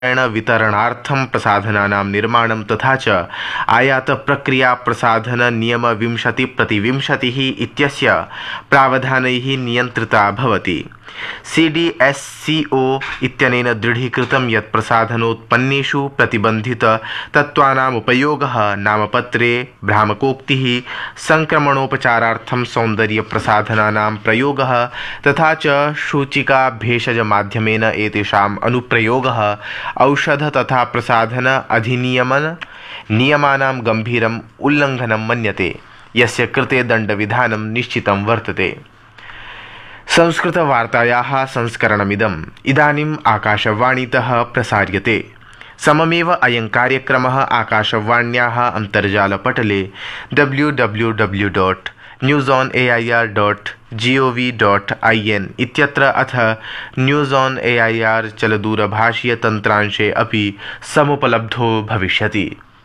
वितरणार्थं प्रसाधनानां निर्माणं तथा च आयातप्रक्रिया प्रसाधननियम 20/20 इत्यस्य प्रावधानैः नियन्त्रिता भवति। CDSCO इत्यनेन दृढीकृतं यत् प्रसाधनोत्पन्नेषु प्रतिबन्धिततत्त्वानाम् उपयोगः नामपत्रे भ्रामकोक्तिः, संक्रमणोपचारार्थं सौन्दर्यप्रसाधनानां प्रयोगः तथा च सूचिकाभेषजमाध्यमेन एतेषाम् अनुप्रयोगः औषध तथा प्रसाधन अधिनियमन नियमानां गम्भीरम् उल्लङ्घनं मन्यते, यस्य कृते दण्डविधानं निश्चितं वर्तते। संस्कृतवार्तायाः संस्करणमिदम् इदानीम् आकाशवाणीतः प्रसार्यते। सममेव अयं कार्यक्रमः आकाशवाण्याः अन्तर्जालपटले www.newsonair.gov.in इत्यत्र अथ न्यूज़ ऑन AIR चलदूरभाषीयतन्त्रांशे अपि समुपलब्धो भविष्यति।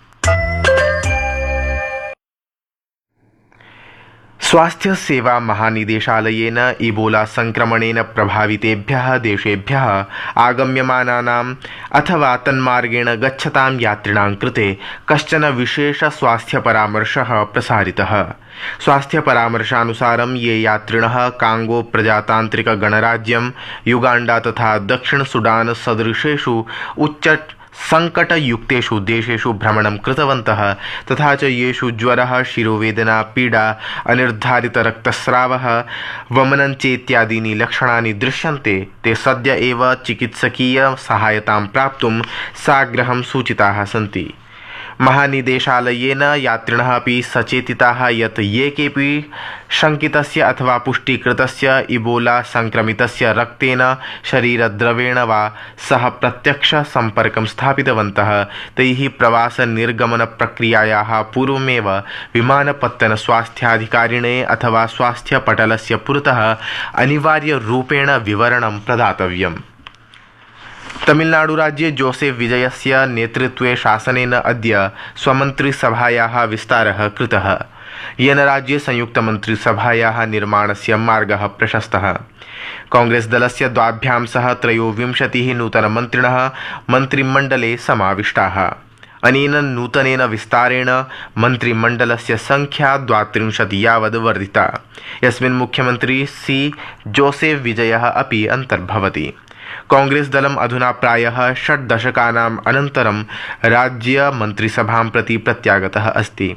स्वास्थ्य सेवा महानिदेशालयेन इबोला संक्रमणेन प्रभावितेभ्यः देशेभ्यः आगम्यमानानाम् अथवा तन्मार्गेण गच्छतां यात्रिणां कृते कश्चन विशेष स्वास्थ्यपरामर्शः प्रसारितः। स्वास्थ्यपरामर्शानुसारं ये यात्रिणः कांगो प्रजातान्त्रिकगणराज्यं, युगाण्डा तथा दक्षिण सुडान सदृशेषु उच्च संकटयुक्तेषु देशेषु भ्रमणं कृतवन्तः तथा च येषु ज्वरः, शिरोवेदना, पीडा, अनिर्धारितरक्तस्रावः, वमनं चेत्यादीनि लक्षणानि दृश्यन्ते, ते सद्य एव चिकित्सकीय सहायतां प्राप्तुं साग्रहं सूचिताः सन्ति। महानिदेशालयेन यात्रिणः अपि सचेतिताः यत् ये केऽपि शङ्कितस्य अथवा पुष्टीकृतस्य इबोला संक्रमितस्य रक्तेन, शरीरद्रवेण वा सह प्रत्यक्ष सम्पर्कं स्थापितवन्तः तैः प्रवासनिर्गमनप्रक्रियायाः पूर्वमेव विमानपत्तनस्वास्थ्याधिकारिणे अथवा स्वास्थ्यपटलस्य पुरतः अनिवार्यरूपेण विवरणं प्रदातव्यम्। तमिलनाडुराज्ये जोसेफ विजयस्य नेतृत्वे शासनेन अद्य स्वमन्त्रिसभायाः विस्तारः कृतः, येन राज्ये संयुक्तमन्त्रिसभायाः निर्माणस्य मार्गः प्रशस्तः। कांग्रेसदलस्य द्वाभ्यां सह 23 नूतनमन्त्रिणः मन्त्रिमण्डले समाविष्टाः। अनेन नूतनेन विस्तारेण मन्त्रिमण्डलस्य संख्या 32 यावद् वर्धिता, यस्मिन् मुख्यमन्त्री सी जोसेफ विजयः अपि अन्तर्भवति। कांग्रेस दलम् अधुना प्रायः 6 दशकानाम् अनन्तरं राज्यमन्त्रिसभां प्रति प्रत्यागतः अस्ति।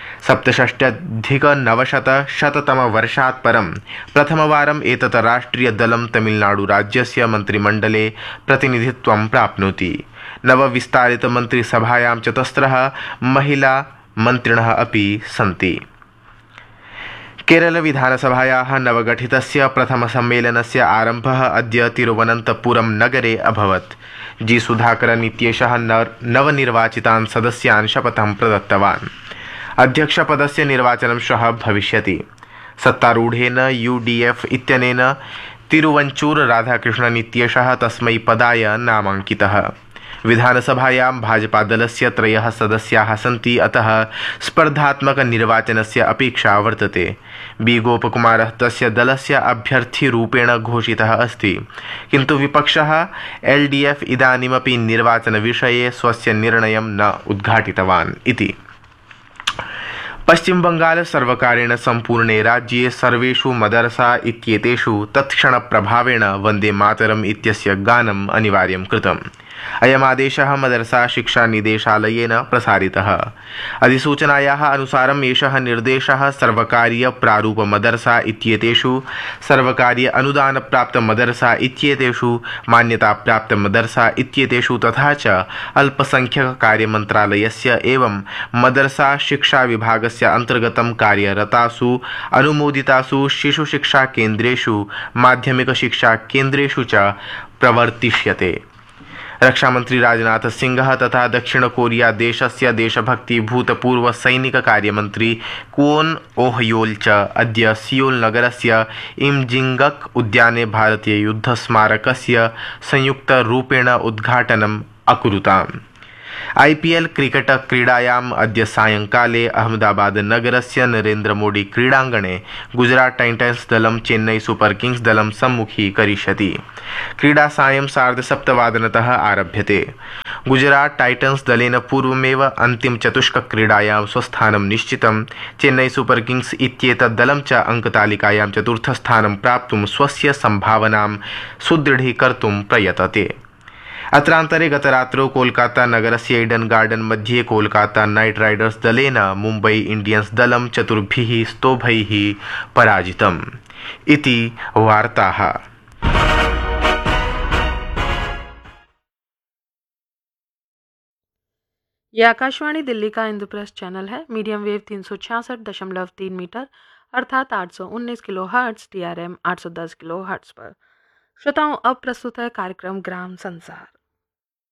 67-900 परं प्रथमवारम् एतत् राष्ट्रियदलं तमिलनाडुराज्यस्य मन्त्रिमण्डले प्रतिनिधित्वं प्राप्नोति। नवविस्तारितमन्त्रिसभायां 4 महिला मन्त्रिणः अपि सन्ति। केरल विधानसभायाः नवगठितस्य प्रथमसम्मेलनस्य आरम्भः अद्य तिरुवनन्तपुरं नगरे अभवत्। जी सुधाकरन् इत्येषः नवनिर्वाचितान् सदस्यान् शपथं प्रदत्तवान्। अध्यक्षपदस्य निर्वाचनं श्वः भविष्यति। सत्तारूढेन UDF इत्यनेन तिरुवञ्चूर राधाकृष्णन् इत्येषः तस्मै पदाय नामाङ्कितः। विधानसभायां भाजपादलस्य 3 सदस्याः सन्ति, अतः स्पर्धात्मकनिर्वाचनस्य अपेक्षा वर्तते। बी गोपकुमारः तस्य दलस्य अभ्यर्थीरूपेण घोषितः अस्ति, किन्तु विपक्षः LDF इदानीमपि निर्वाचनविषये स्वस्य निर्णयं न उद्घाटितवान् इति। पश्चिमबंगाल सर्वकारेण सम्पूर्णे राज्ये सर्वेषु मदरसा इत्येतेषु तत्क्षणप्रभावेण वन्दे मातरम् इत्यस्य गानम् अनिवार्यं कृतम्। अयमादेशः मदरसा शिक्षा निदेशालयेन प्रसारितः। अधिसूचनायाः अनुसारम् एषः निर्देशः सर्वकारीय प्रारूप मदरसा इत्येतेषु, सर्वकारीय अनुदानप्राप्त मदरसा इत्येतेषु, मान्यताप्राप्त मदरसा इत्येतेषु तथा च अल्पसंख्यककार्यमन्त्रालयस्य एवं मदरसा शिक्षा विभागस्य अन्तर्गतं कार्यरतासु अनुमोदितासु शिशुशिक्षाकेन्द्रेषु, माध्यमिकशिक्षाकेन्द्रेषु च प्रवर्तिष्यते। रक्षामंत्री राजनाथ सिंह तथा दक्षिण कोरिया देशस्य देशभक्तिभूतपूर्वसैनिककार्यमन्त्री क्वोन ओहयोल च अद्य सियोल नगरस्य इमजिंगक उद्याने भारतीययुद्धस्मारकस्य संयुक्तरूपेण उद्घाटनम् अकुरुताम्। IPL क्रिकेट क्रीडायाम् अद्य सायंकाले अहमदाबादनगरस्य नरेन्द्रमोदी क्रीडाङ्गणे गुजरात टाइटन्स् दलं चेन्नई सुपर किंग्स दलं सम्मुखीकरिष्यति। क्रीडा सायं 7:30 आरभ्यते। गुजरात टाइटन्स् दलेन पूर्वमेव अन्तिमचतुष्कक्रीडायां स्वस्थानं निश्चितं। चेन्नई सुपर किंग्स इत्येतत् दलं च अङ्कतालिकायां चतुर्थस्थानं प्राप्तुं स्वस्य सम्भावनां सुदृढीकर्तुं प्रयतते। अत्रान्तरे गतरात्रौ कोलकाता नगरस्य ईडन गार्डन मध्ये कोलकाता नाइट राइडर्स दलेन मुम्बई इंडियंस दलं 4 स्तोभैः पराजितम् इति वार्ताः। यह आकाशवाणी दिल्ली का इंद्रप्रस्थ चैनल है। मीडियम वेव 366.3 मीटर अर्थात 819 kilo hertz, TRM 810 kilo hertz पर। श्रोताओं, अब प्रस्तुत है कार्यक्रम ग्राम संसार।